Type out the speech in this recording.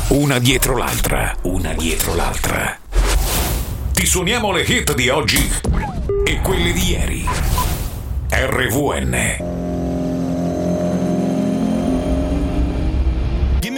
Una dietro l'altra, una dietro l'altra. Ti suoniamo le hit di oggi e quelle di ieri. RVN,